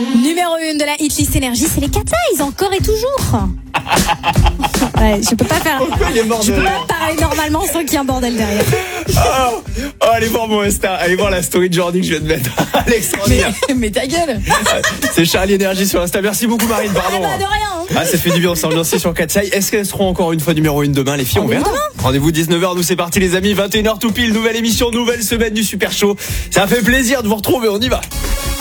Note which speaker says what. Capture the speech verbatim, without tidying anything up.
Speaker 1: Numéro un de la hitlist énergie, c'est les Cat Eyes, encore et toujours. Ouais, je peux pas faire.
Speaker 2: Pourquoi il est mort
Speaker 1: Je
Speaker 2: de
Speaker 1: peux
Speaker 2: rire
Speaker 1: pas parler normalement sans qu'il y ait un bordel derrière.
Speaker 2: Oh, oh, allez voir mon Insta, allez voir la story de Jordi que je viens de mettre. Extraordinaire.
Speaker 1: Mais, mais ta gueule.
Speaker 2: C'est Charlie Énergie sur Insta. Merci beaucoup Marine, pardon.
Speaker 1: Ah bah de rien. Hein.
Speaker 2: Ah, ça fait du bien, on s'est ambiancé sur Cat Eyes. Est-ce qu'elles seront encore une fois numéro un demain, les filles? On verra. Rendez-vous dix-neuf heures, nous c'est parti les amis, vingt et une heures tout pile, nouvelle émission, nouvelle semaine du Super Show. Ça fait plaisir de vous retrouver, on y va.